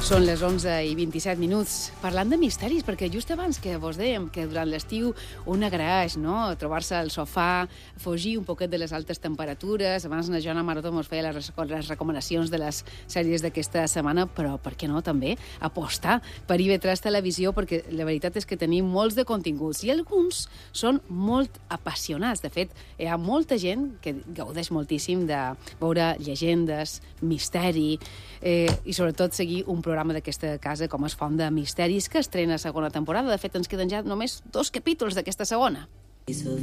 Són les 11:27, parlant de misteris, perquè just abans que vos dèiem que durant l'estiu un agraeix, no?, trobar-se al sofà, fugir un poquet de les altes temperatures. Abans la Joana Maroto ens feia les recomanacions de les sèries d'aquesta setmana, però per què no també apostar per IB3 Televisió, perquè la veritat és que tenim molts de continguts i alguns són molt apassionats. De fet, hi ha molta gent que gaudeix moltíssim de veure llegendes, misteri i sobretot seguir un programa d'aquesta casa com es Font de Misteris, que estrena segona temporada. De fet, ens queden ja només 2 capítols d'aquesta segona.